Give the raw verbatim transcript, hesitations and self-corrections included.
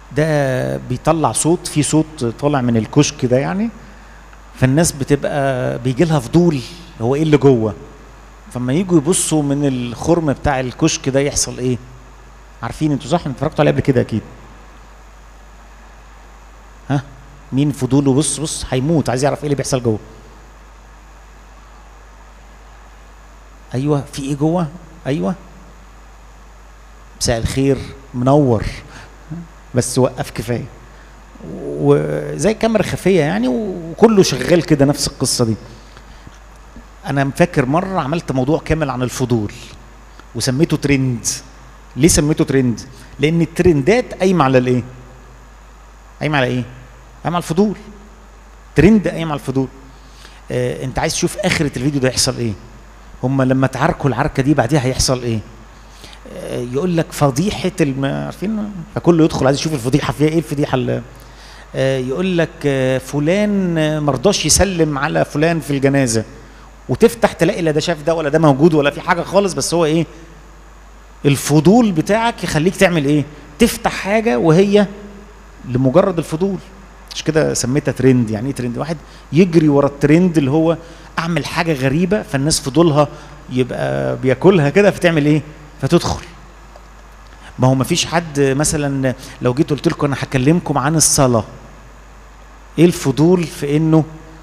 ده بيطلع صوت، في صوت طالع من الكشك ده يعني، فالناس بتبقى بيجي لها فضول هو ايه اللي جوه، فما يجوا يبصوا من الخرم بتاع الكشك ده يحصل ايه؟ عارفين انتوا صح؟ انتوا اتفرجتوا عليه قبل كده اكيد. ها مين فضوله بص بص هيموت عايز يعرف ايه اللي بيحصل جوه؟ ايوه في ايه جوه؟ ايوه مساء الخير منور، بس وقف كفايه. وزي كاميرا خفيه يعني، وكله شغال كده نفس القصه دي. انا فاكر مره عملت موضوع كامل عن الفضول وسميته ترند. ليه سميته ترند؟ لان الترندات قايمه على الايه؟ قايمه على ايه؟ قايمه على الفضول. ترند قايم على الفضول. آه انت عايز تشوف اخره الفيديو ده يحصل ايه؟ هم لما تعاركوا العركه دي بعديها هيحصل ايه؟ آه يقول لك فضيحه الم... عارفين، فكله يدخل عايز يشوف الفضيحه فيها ايه. الفضيحه اللي آه يقول لك آه فلان آه مرضاش يسلم على فلان في الجنازه، وتفتح تلاقي لا ده شاف ده ولا ده موجود ولا في حاجه خالص، بس هو ايه؟ الفضول بتاعك يخليك تعمل ايه؟ تفتح حاجه وهي لمجرد الفضول. مش كده سميتها ترند؟ يعني ايه ترند؟ واحد يجري ورا الترند اللي هو اعمل حاجه غريبه فالناس فضولها يبقى بياكلها كده فتعمل ايه؟ فتدخل. ما هو ما فيش حد مثلا لو جيت قلت لكم انا هكلمكم عن الصلاه، ايه الفضول في انه